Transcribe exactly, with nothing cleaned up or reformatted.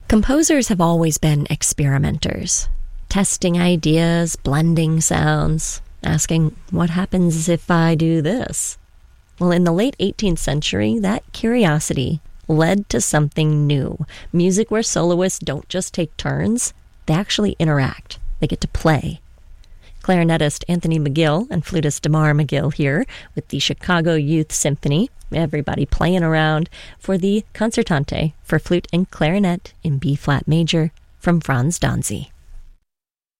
Composers have always been experimenters, testing ideas, blending sounds, asking, what happens if I do this? Well, in the late eighteenth century, that curiosity led to something new. Music where soloists don't just take turns, they actually interact. They get to play. Clarinetist Anthony McGill and flutist Damar McGill here with the Chicago Youth Symphony, everybody playing around, for the Concertante for flute and clarinet in B-flat major from Franz Danzy.